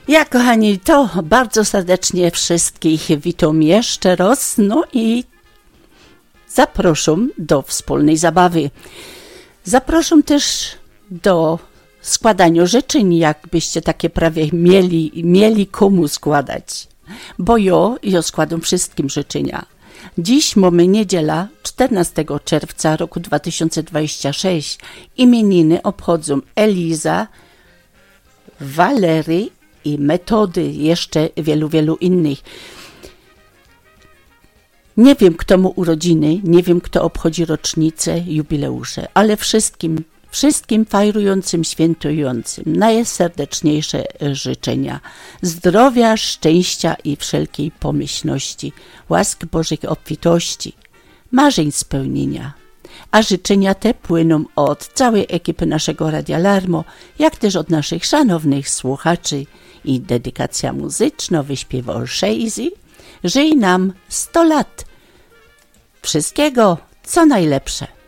Ja, kochani, to bardzo serdecznie wszystkich witam jeszcze raz, no i zapraszam do wspólnej zabawy. Zapraszam też do składania życzeń, jakbyście takie prawie mieli komu składać, bo ja składam wszystkim życzenia. Dziś mamy niedziela 14 czerwca roku 2026. Imieniny obchodzą Eliza, Walery i Metody, jeszcze wielu innych. Nie wiem, kto ma urodziny, nie wiem, kto obchodzi rocznice, jubileusze, ale wszystkim fajrującym, świętującym najserdeczniejsze życzenia zdrowia, szczęścia i wszelkiej pomyślności, łask Bożej obfitości, marzeń spełnienia. A życzenia te płyną od całej ekipy naszego Radia Larmo, jak też od naszych szanownych słuchaczy i dedykacja muzyczna wyśpiewa Olszejzy. Żyj nam 100 lat. Wszystkiego, co najlepsze.